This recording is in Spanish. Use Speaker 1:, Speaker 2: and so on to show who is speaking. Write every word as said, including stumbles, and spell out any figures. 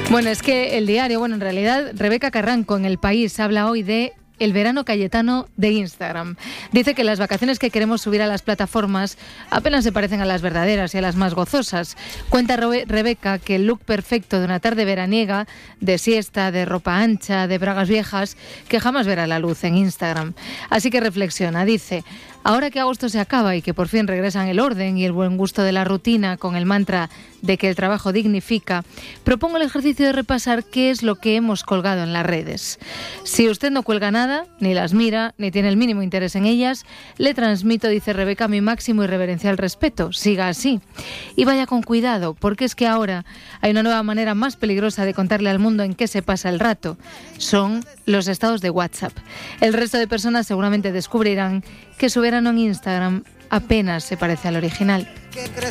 Speaker 1: Bueno, es que el diario, bueno, en realidad Rebeca Carranco en El País habla hoy de el verano cayetano de Instagram. Dice que las vacaciones que queremos subir a las plataformas apenas se parecen a las verdaderas y a las más gozosas. Cuenta Rebeca que el look perfecto de una tarde veraniega, de siesta, de ropa ancha, de bragas viejas, que jamás verá la luz en Instagram. Así que reflexiona, dice: ahora que agosto se acaba y que por fin regresan el orden y el buen gusto de la rutina con el mantra de que el trabajo dignifica, propongo el ejercicio de repasar qué es lo que hemos colgado en las redes. Si usted no cuelga nada, ni las mira, ni tiene el mínimo interés en ellas, le transmito, dice Rebeca, mi máximo y reverencial respeto. Siga así. Y vaya con cuidado, porque es que ahora hay una nueva manera más peligrosa de contarle al mundo en qué se pasa el rato. Son los estados de WhatsApp. El resto de personas seguramente descubrirán que su verano en Instagram apenas se parece al original.